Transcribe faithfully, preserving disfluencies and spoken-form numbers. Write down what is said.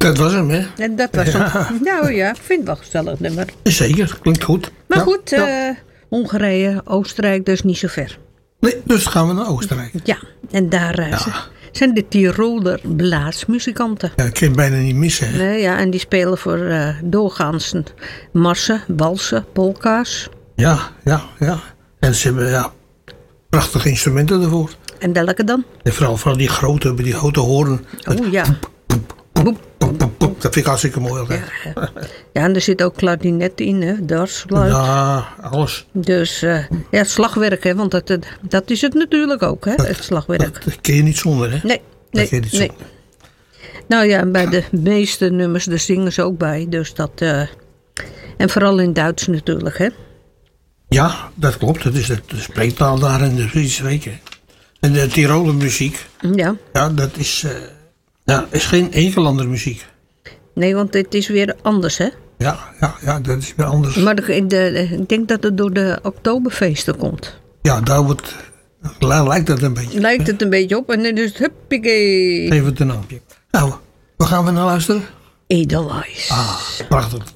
Dat was hem, hè? En dat was Ja. hem. Nou ja, ik vind het wel een gezellig nummer. Zeker, klinkt goed. Maar Ja, goed, ja. eh, Hongarije, Oostenrijk, dus niet zo ver. Nee, dus gaan we naar Oostenrijk. Ja, en daar eh, Ja. z- zijn de Tiroler blaasmuzikanten. Ja, dat kun je bijna niet missen, hè? Nee, ja, en die spelen voor eh, doorgaans marsen, walsen, polka's. Ja, ja, ja. En ze hebben ja, prachtige instrumenten ervoor. En welke dan? En vooral, vooral die grote, die grote hoorn. Oh ja. Boep. Poep, poep, poep. Dat vind ik hartstikke mooi altijd. Ja, ja, en er zit ook klarinet in, hè, darsfluit. Ja, alles. Dus eh, ja, het slagwerk, hè, want dat, dat- dat is het natuurlijk ook, hè, het slagwerk. Dat kun je niet zonder, hè? Nee, nee, kun je niet nee. zonder. Nou ja, en bij de meeste nummers, daar zingen ze ook bij. Dus dat, eh, en vooral in Duits natuurlijk, hè. Ja, dat klopt. Dat is de, de spreektaal daar in de Friese weken. En de Tiroler muziek, Ja, ja, dat is, eh, ja, is geen enkel andere muziek. nee, want het is weer anders, hè. Ja, ja, ja, dat is weer anders. Maar de, de, ik denk dat het door de Oktoberfeesten komt. Ja, daar wordt, lijkt dat een beetje. Lijkt het een beetje op en dan is het huppakee. Geef het een nampje. Nou, waar gaan we naar luisteren? Edelweiss. Ah, prachtig.